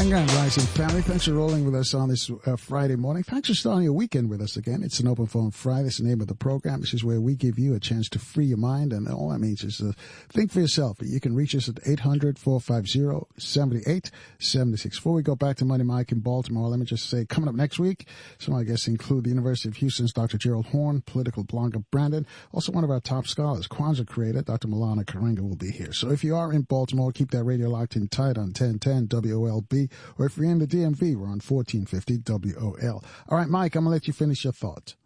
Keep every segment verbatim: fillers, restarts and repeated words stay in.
And Grand Rising family, thanks for rolling with us on this uh, Friday morning. Thanks for starting your weekend with us again. It's an Open Phone Friday. It's the name of the program. This is where we give you a chance to free your mind, and all that means is uh, think for yourself. You can reach us at eight hundred, four five zero, seven eight seven six. Before we go back to Money Mike in Baltimore, let me just say, coming up next week, some of my guests include the University of Houston's Doctor Gerald Horn, political blogger Brandon, also one of our top scholars, Kwanzaa creator, Doctor Milana Karenga will be here. So if you are in Baltimore, keep that radio locked in tight on ten ten W O L B, or if you're in the D M V, we're on fourteen fifty W O L. All right, Mike, I'm going to let you finish your thought.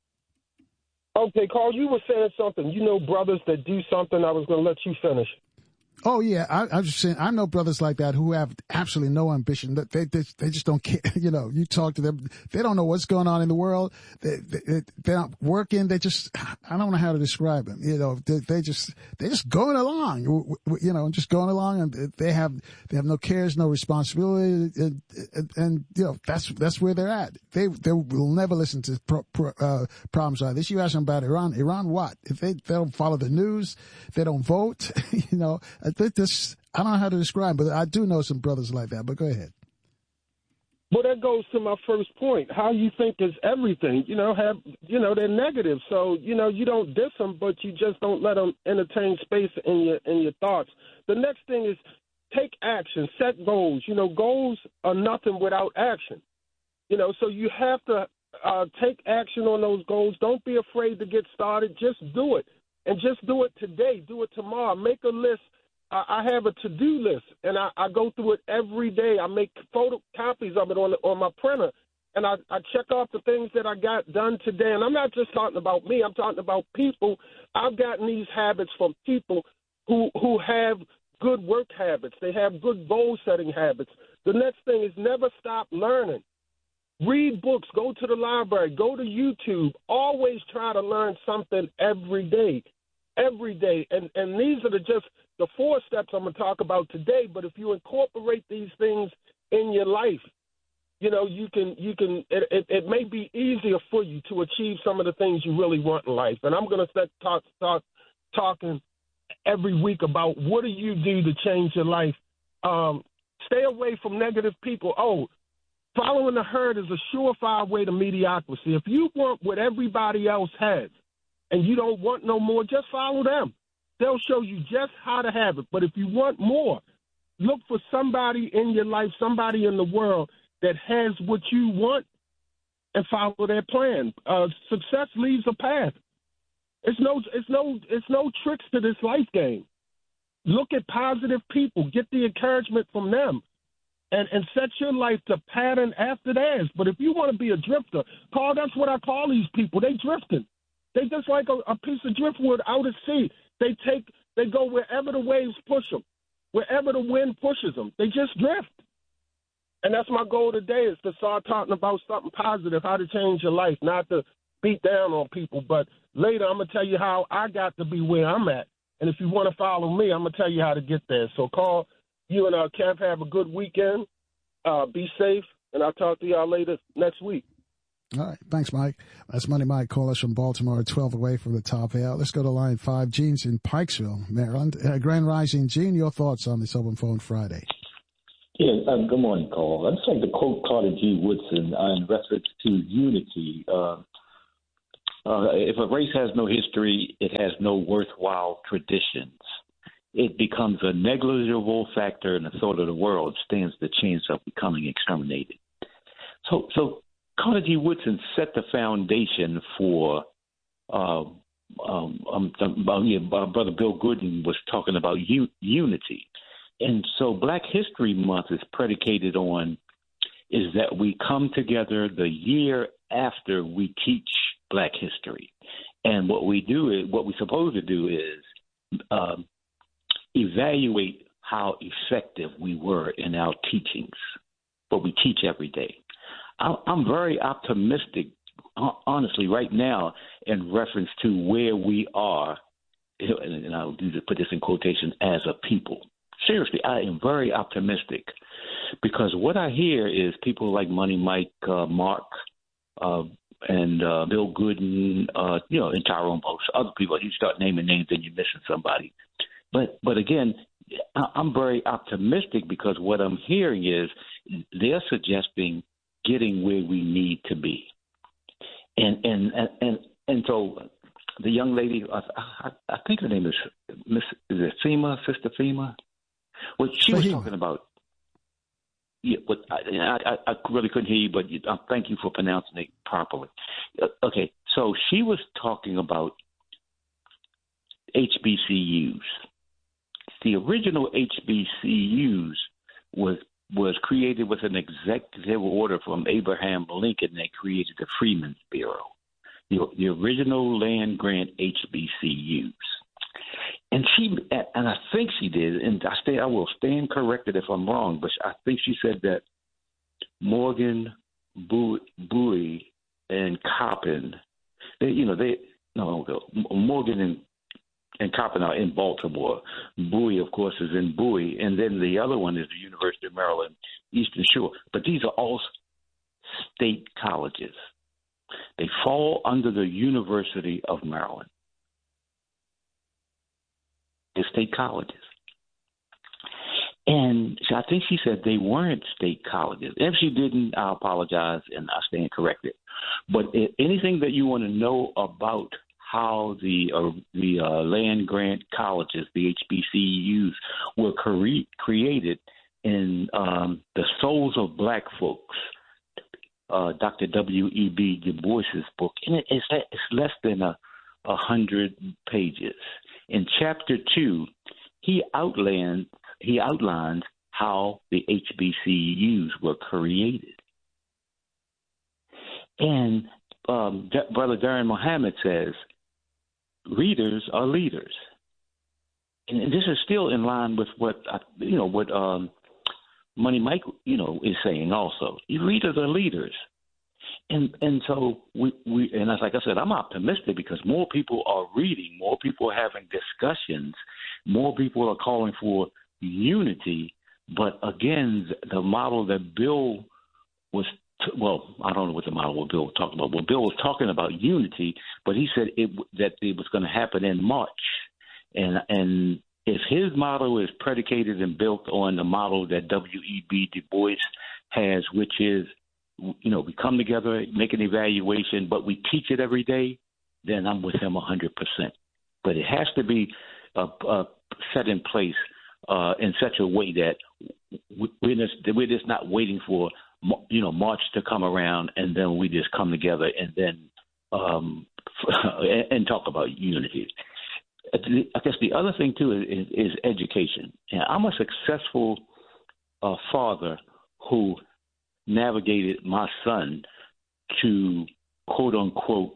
Okay, Carl, you were saying something. You know brothers that do something. I was going to let you finish. Oh, yeah. I, I was just saying, I know brothers like that who have absolutely no ambition. They, they, they just don't care. You know, you talk to them, they don't know what's going on in the world. They, they, they're not working. They just, I don't know how to describe them. You know, they, they just, they're just going along, you know, just going along, and they have, they have no cares, no responsibility. And, and, and you know, that's, that's where they're at. They, they will never listen to pro, pro, uh, problems like this. You ask them about Iran. Iran what? If they, they don't follow the news, they don't vote, you know, This, I don't know how to describe, but I do know some brothers like that. But go ahead. Well, that goes to my first point. How you think is everything. You know, have you know they're negative, so you know you don't diss them, but you just don't let them entertain space in your in your thoughts. The next thing is take action, set goals. You know, goals are nothing without action. You know, so you have to uh, take action on those goals. Don't be afraid to get started. Just do it, and just do it today. Do it tomorrow. Make a list. I have a to-do list, and I, I go through it every day. I make photocopies of it on the, on my printer, and I, I check off the things that I got done today. And I'm not just talking about me. I'm talking about people. I've gotten these habits from people who who have good work habits. They have good goal-setting habits. The next thing is never stop learning. Read books. Go to the library. Go to YouTube. Always try to learn something every day. Every day. And, and these are the just – the four steps I'm going to talk about today, but if you incorporate these things in your life, you know, you can, you can, it, it, it may be easier for you to achieve some of the things you really want in life. And I'm going to start talk, talk, talking every week about what do you do to change your life. Um, stay away from negative people. Oh, following the herd is a surefire way to mediocrity. If you want what everybody else has and you don't want no more, just follow them. They'll show you just how to have it. But if you want more, look for somebody in your life, somebody in the world that has what you want, and follow their plan. Uh, success leaves a path. It's no, it's no, it's no tricks to this life game. Look at positive people. Get the encouragement from them, and, and set your life to pattern after theirs. But if you want to be a drifter, Carl, that's what I call these people. They drifting. They just like a, a piece of driftwood out at sea. They take, they go wherever the waves push them, wherever the wind pushes them. They just drift. And that's my goal today, is to start talking about something positive, how to change your life, not to beat down on people. But later I'm going to tell you how I got to be where I'm at. And if you want to follow me, I'm going to tell you how to get there. So, Carl, you and uh, Kev have a good weekend. Uh, be safe, and I'll talk to y'all later next week. All right. Thanks, Mike. That's Money Mike. Call us from Baltimore, twelve away from the top out. Let's go to line five. Gene's in Pikesville, Maryland. Uh, Grand Rising. Gene, your thoughts on this Open Phone Friday? Yeah, uh, good morning, Carl. I'd just like to quote Carter G. Woodson uh, in reference to unity. Uh, uh, if a race has no history, it has no worthwhile traditions. It becomes a negligible factor in the thought of the world, stands the chance of becoming exterminated. So, so Carter G. Woodson set the foundation for, uh, um, um, um, yeah, Brother Bill Gooden was talking about u- unity. And so Black History Month is predicated on is that we come together the year after we teach Black history. And what we do is, what we're supposed to do is uh, evaluate how effective we were in our teachings, but we teach every day. I'm very optimistic, honestly, right now, in reference to where we are, and I'll do put this in quotation, as a people. Seriously, I am very optimistic, because what I hear is people like Money Mike, uh, Mark, uh, and uh, Bill Gooden, uh, you know, and Tyrone Post, other people. You start naming names and you're missing somebody. But but again, I'm very optimistic because what I'm hearing is they're suggesting getting where we need to be, and and and and, and so the young lady, I, I, I think her name is Miss is it FEMA, Sister FEMA? Well, she was talking about. Yeah, but I, I, I really couldn't hear you, but you, uh, thank you for pronouncing it properly. Uh, okay, so she was talking about H B C Us. The original H B C Us was was created with an executive order from Abraham Lincoln that created the Freedmen's Bureau, the, the original land grant H B C Us. And she, and I think she did, and I stay, I will stand corrected if I'm wrong, but I think she said that Morgan, Bowie, and Coppin, they, you know, they, no, Morgan and and Coppin are in Baltimore. Bowie, of course, is in Bowie, and then the other one is the University of Maryland, Eastern Shore. But these are all state colleges. They fall under the University of Maryland. They're state colleges. And so I think she said they weren't state colleges. If she didn't, I apologize, and I stand corrected. But anything that you want to know about how the uh, the uh, land grant colleges, the H B C Us, were cre- created in um, The Souls of Black Folks, uh, Doctor W E B Du Bois's book, and it, it's, it's less than a, a hundred pages. In chapter two, he outlines he outlines how the H B C Us were created, and um, D- Brother Darren Muhammad says, readers are leaders, and this is still in line with what I, you know what um, Money Mike you know is saying. Also, readers are leaders, and and so we, we and as like I said, I'm optimistic because more people are reading, more people are having discussions, more people are calling for unity. But again, the model that Bill was. Well, I don't know what the model what Bill was talking about. Well, Bill was talking about unity, but he said it, that it was going to happen in March. And and if his model is predicated and built on the model that W E B Du Bois has, which is, you know, we come together, make an evaluation, but we teach it every day, then I'm with him one hundred percent. But it has to be uh, uh, set in place uh, in such a way that we're just, we're just not waiting for you know, March to come around, and then we just come together and then um, and talk about unity. I guess the other thing too is, is education. And I'm a successful uh, father who navigated my son to quote unquote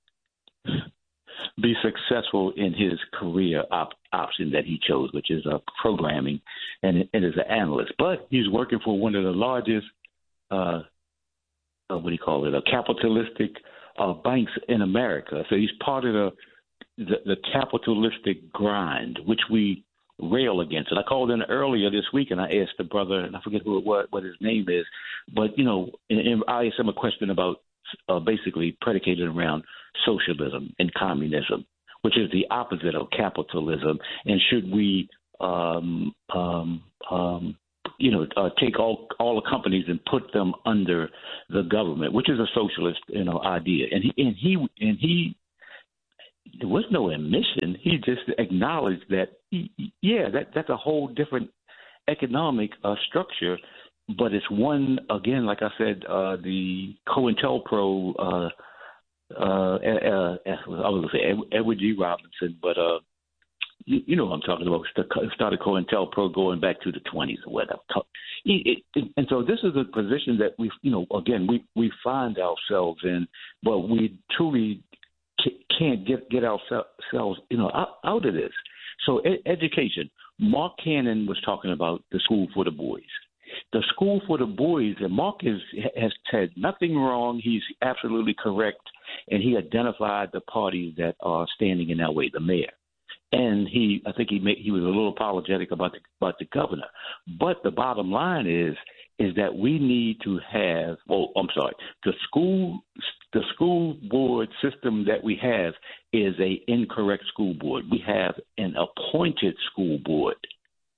be successful in his career op- option that he chose, which is uh, programming and, and as an analyst. But he's working for one of the largest Uh, uh, what do you call it? A capitalistic uh, banks in America. So he's part of the, the the capitalistic grind, which we rail against. And I called in earlier this week, and I asked the brother, and I forget who it was, what his name is, but you know, and, and I asked him a question about uh, basically predicated around socialism and communism, which is the opposite of capitalism. And should we um, um, um, you know, uh, take all all the companies and put them under the government, which is a socialist, you know, idea. And he and he and he there was no admission. He just acknowledged that, he, yeah, that that's a whole different economic uh, structure, but it's one again, like I said, uh, the COINTELPRO. Uh, uh, uh, I was going to say Edward G. Robinson, but. Uh, You, you know what I'm talking about. It started COINTELPRO going back to the twenties or whatever. It, it, and so this is a position that we, you know, again, we, we find ourselves in, but we truly can't get, get ourselves, you know, out, out of this. So ed- education. Mark Cannon was talking about the School for the Boys. The School for the Boys, and Mark is, has said nothing wrong. He's absolutely correct, and he identified the parties that are standing in that way, the mayor. And he, I think he made, he was a little apologetic about the, about the governor. But the bottom line is, is that we need to have. Well, I'm sorry. The school, the school board system that we have is a incorrect school board. We have an appointed school board,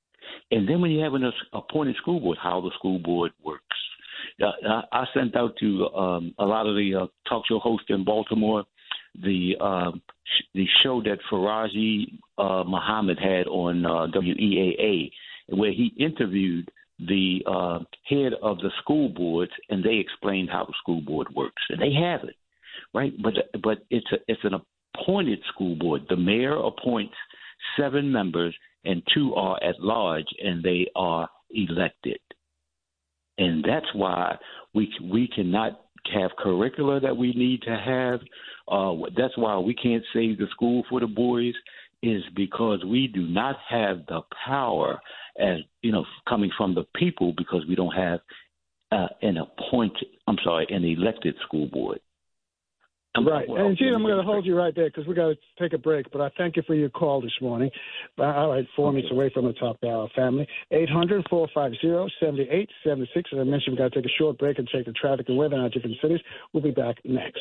And then when you have an appointed school board, how the school board works. Uh, I sent out to um, a lot of the uh, talk show hosts in Baltimore the uh, sh- the show that Faraji uh, Muhammad had on uh, W E A A, where he interviewed the uh, head of the school boards, and they explained how the school board works. And they have it, right? But but it's a, it's an appointed school board. The mayor appoints seven members, and two are at large, and they are elected. And that's why we we cannot have curricula that we need to have. Uh, that's why we can't save the school for the boys, is because we do not have the power, as you know, coming from the people, because we don't have uh, an appointed, I'm sorry, an elected school board. Right. And, Gene, I'm going to hold you right there because we got to take a break. But I thank you for your call this morning. All right, four minutes away from the top of our family. eight hundred, four five zero, seven eight seven six. As I mentioned, we've got to take a short break and check the traffic and weather in our different cities. We'll be back next.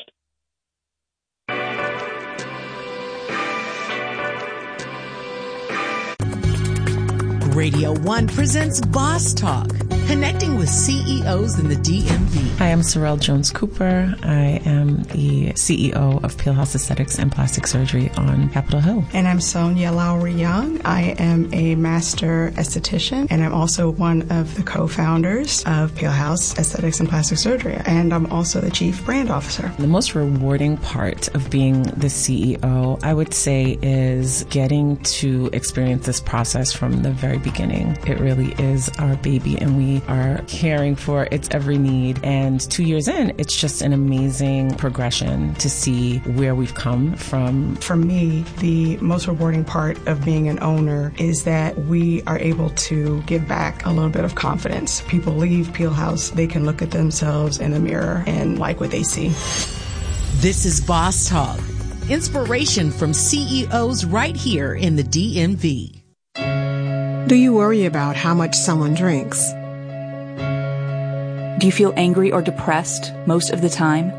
Radio One presents Boss Talk, connecting with C E Os in the D M V. Hi, I'm Sorrel Jones-Cooper. I am the C E O of Peel House Aesthetics and Plastic Surgery on Capitol Hill. And I'm Sonia Lowry Young. I am a master esthetician, and I'm also one of the co-founders of Peel House Aesthetics and Plastic Surgery. And I'm also the chief brand officer. The most rewarding part of being the C E O, I would say, is getting to experience this process from the very beginning. It really is our baby, and we are caring for its every need. And two years in, it's just an amazing progression to see where we've come from. For me, the most rewarding part of being an owner is that we are able to give back a little bit of confidence. People leave Peel House, they can look at themselves in the mirror and like what they see. This is Boss Talk, inspiration from C E Os right here in the D M V. Do you worry about how much someone drinks? Do you feel angry or depressed most of the time?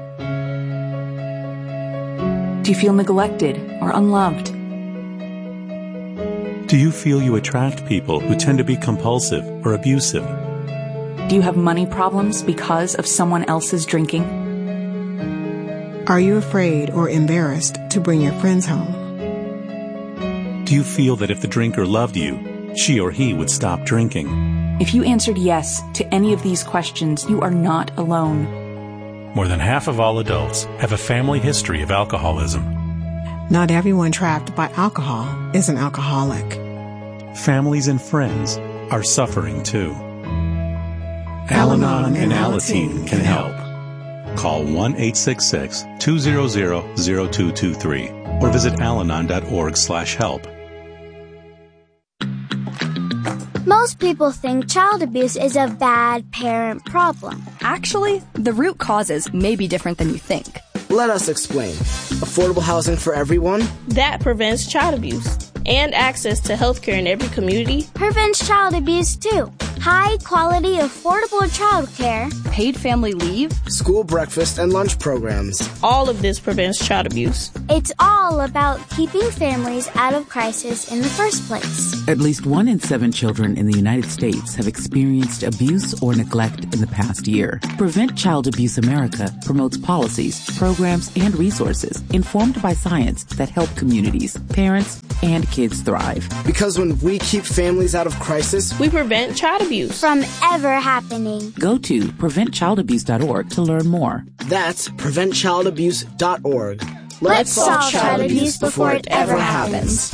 Do you feel neglected or unloved? Do you feel you attract people who tend to be compulsive or abusive? Do you have money problems because of someone else's drinking? Are you afraid or embarrassed to bring your friends home? Do you feel that if the drinker loved you, she or he would stop drinking? If you answered yes to any of these questions, you are not alone. More than half of all adults have a family history of alcoholism. Not everyone trapped by alcohol is an alcoholic. Families and friends are suffering too. Al-Anon and Alateen can help. Call one eight six six, two zero zero, zero two two three or visit alanon dot org slash help. Most people think child abuse is a bad parent problem. Actually, the root causes may be different than you think. Let us explain. Affordable housing for everyone? That prevents child abuse. And access to health care in every community prevents child abuse too. High quality, affordable child care, paid family leave, school breakfast and lunch programs. All of this prevents child abuse. It's all about keeping families out of crisis in the first place. At least one in seven children in the United States have experienced abuse or neglect in the past year. Prevent Child Abuse America promotes policies, programs, and resources informed by science that help communities, parents, and kids thrive. Because when we keep families out of crisis, we prevent child abuse from ever happening. Go to prevent child abuse dot org to learn more. That's prevent child abuse dot org. Let's, Let's solve child abuse before it ever happens.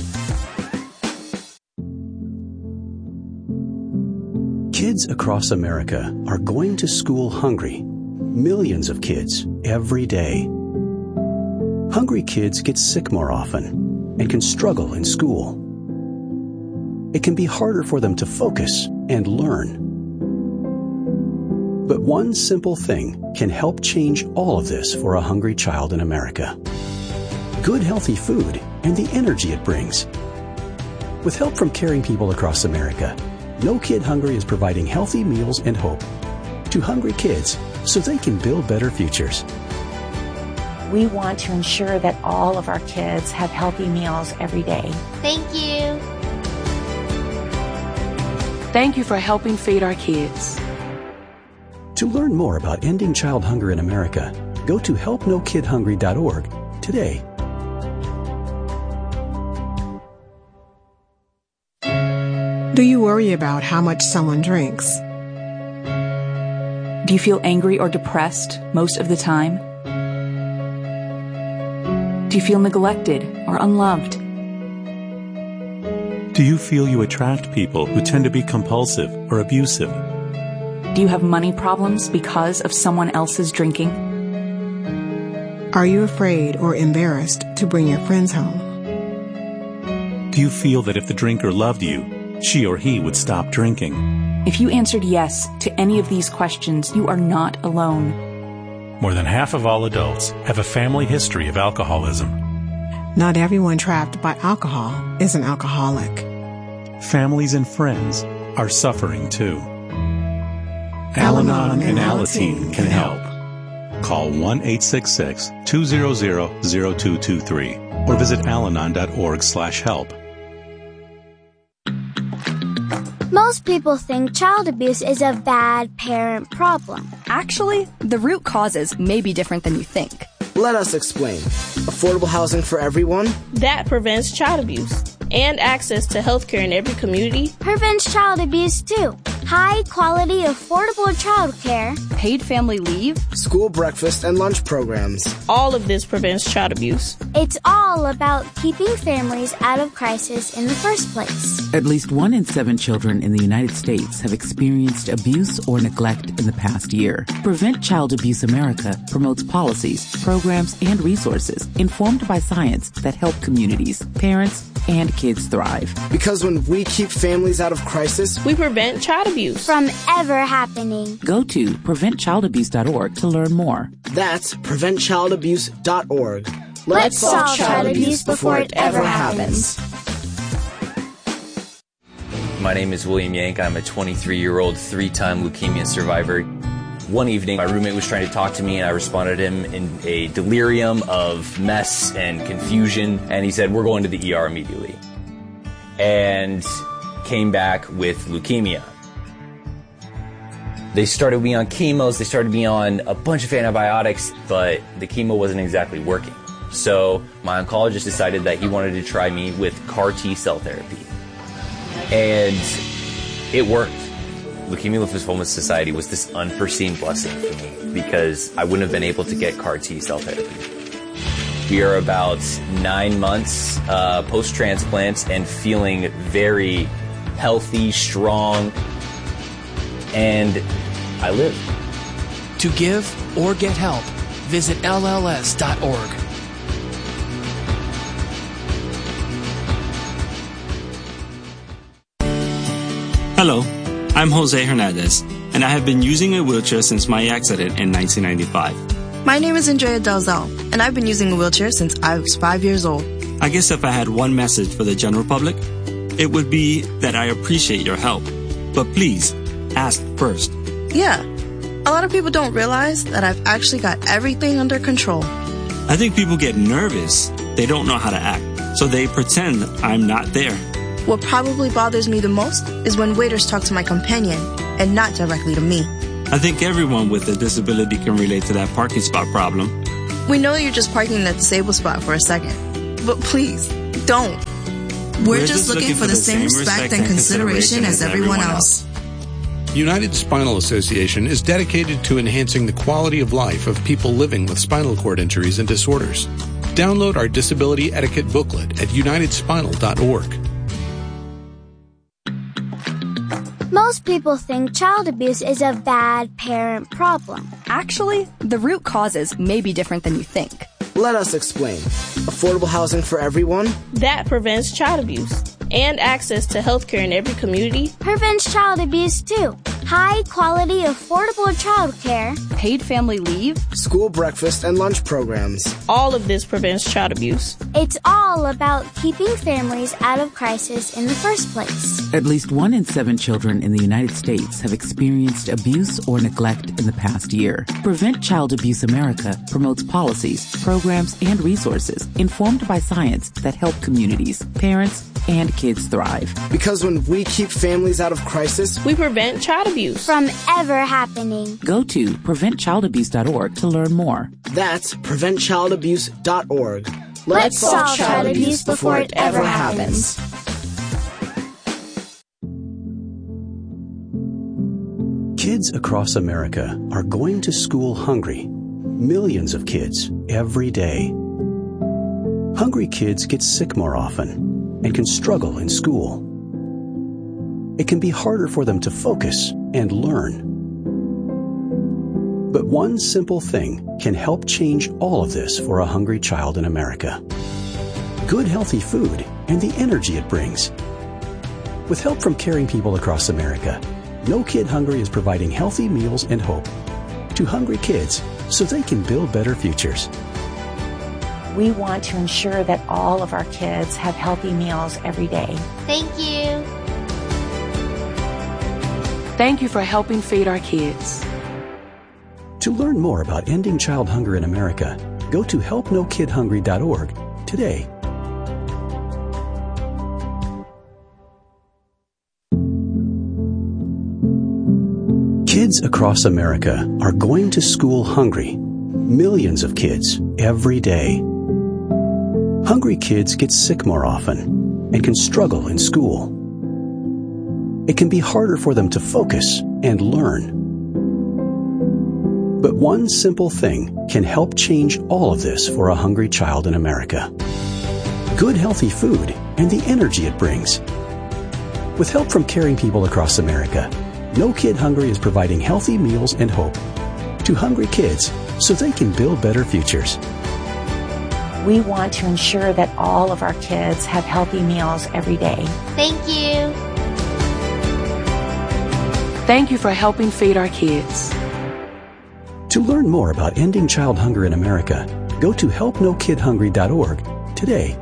Kids across America are going to school hungry. Millions of kids every day. Hungry kids get sick more often and can struggle in school. It can be harder for them to focus and learn. But one simple thing can help change all of this for a hungry child in America. Good, healthy food and the energy it brings. With help from caring people across America, No Kid Hungry is providing healthy meals and hope to hungry kids so they can build better futures. We want to ensure that all of our kids have healthy meals every day. Thank you. Thank you for helping feed our kids. To learn more about ending child hunger in America, go to help no kid hungry dot org today. Do you worry about how much someone drinks? Do you feel angry or depressed most of the time? Do you feel neglected or unloved? Do you feel you attract people who tend to be compulsive or abusive? Do you have money problems because of someone else's drinking? Are you afraid or embarrassed to bring your friends home? Do you feel that if the drinker loved you, she or he would stop drinking? If you answered yes to any of these questions, you are not alone. More than half of all adults have a family history of alcoholism. Not everyone trapped by alcohol is an alcoholic. Families and friends are suffering too. Al-Anon and Alateen can help. Call one eight six six, two zero zero, zero two two three or visit alanon dot org slash help. Most people think child abuse is a bad parent problem. Actually, the root causes may be different than you think. Let us explain. Affordable housing for everyone? That prevents child abuse. And access to health care in every community prevents child abuse too. High quality, affordable child care, paid family leave, school breakfast and lunch programs. All of this prevents child abuse. It's all about keeping families out of crisis in the first place. At least one in seven children in the United States have experienced abuse or neglect in the past year. Prevent Child Abuse America promotes policies, programs, and resources informed by science that help communities, parents, and kids thrive. Because when we keep families out of crisis, we prevent child abuse from ever happening. Go to prevent child abuse dot org to learn more. That's prevent child abuse dot org. Let's, Let's solve child abuse before it ever happens. My name is William Yank. I'm a twenty-three-year-old three-time leukemia survivor. One evening, my roommate was trying to talk to me, and I responded to him in a delirium of mess and confusion, and he said, "We're going to the E R immediately," and came back with leukemia. They started me on chemos, they started me on a bunch of antibiotics, but the chemo wasn't exactly working. So my oncologist decided that he wanted to try me with C A R T cell therapy, and it worked. Leukemia Lymphoma Society was this unforeseen blessing for me because I wouldn't have been able to get C A R T cell therapy. We are about nine months uh, post-transplant and feeling very healthy, strong, and I live. To give or get help, visit L L S dot org. Hello. I'm Jose Hernandez, and I have been using a wheelchair since my accident in nineteen ninety-five. My name is Andrea Dalzell, and I've been using a wheelchair since I was five years old. I guess if I had one message for the general public, it would be that I appreciate your help. But please, ask first. Yeah, a lot of people don't realize that I've actually got everything under control. I think people get nervous. They don't know how to act, so they pretend I'm not there. What probably bothers me the most is when waiters talk to my companion and not directly to me. I think everyone with a disability can relate to that parking spot problem. We know you're just parking in that disabled spot for a second, but please, don't. We're, We're just, just looking, looking for the same respect and consideration as everyone else. United Spinal Association is dedicated to enhancing the quality of life of people living with spinal cord injuries and disorders. Download our disability etiquette booklet at united spinal dot org. Most people think child abuse is a bad parent problem. Actually, the root causes may be different than you think. Let us explain. Affordable housing for everyone? That prevents child abuse. And access to health care in every community prevents child abuse too. High quality, affordable child care, paid family leave, school breakfast and lunch programs. All of this prevents child abuse. It's all about keeping families out of crisis in the first place. At least one in seven children in the United States have experienced abuse or neglect in the past year. Prevent Child Abuse America promotes policies, programs, and resources informed by science that help communities, parents, and kids thrive. Because when we keep families out of crisis, we prevent child abuse from ever happening. Go to prevent child abuse dot org to learn more. That's prevent child abuse dot org. Let's, Let's solve child abuse before it ever happens. Kids across America are going to school hungry. Millions of kids every day. Hungry kids get sick more often and can struggle in school. It can be harder for them to focus and learn. But one simple thing can help change all of this for a hungry child in America. Good healthy food and the energy it brings. With help from caring people across America, No Kid Hungry is providing healthy meals and hope to hungry kids so they can build better futures. We want to ensure that all of our kids have healthy meals every day. Thank you. Thank you for helping feed our kids. To learn more about ending child hunger in America, go to help no kid hungry dot org today. Kids across America are going to school hungry. Millions of kids every day. Hungry kids get sick more often and can struggle in school. It can be harder for them to focus and learn. But one simple thing can help change all of this for a hungry child in America. Good healthy food and the energy it brings. With help from caring people across America, No Kid Hungry is providing healthy meals and hope to hungry kids so they can build better futures. We want to ensure that all of our kids have healthy meals every day. Thank you. Thank you for helping feed our kids. To learn more about ending child hunger in America, go to help no kid hungry dot org today.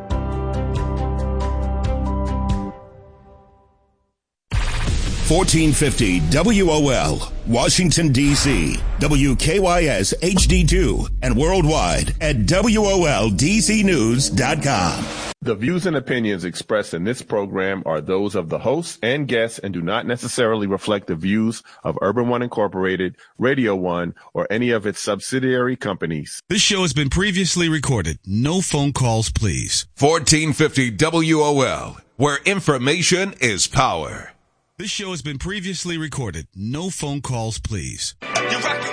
fourteen fifty W O L, Washington, D C, W K Y S H D two, and worldwide at W O L D C news dot com. The views and opinions expressed in this program are those of the hosts and guests and do not necessarily reflect the views of Urban One Incorporated, Radio One, or any of its subsidiary companies. This show has been previously recorded. No phone calls, please. fourteen fifty W O L, where information is power. This show has been previously recorded. No phone calls, please.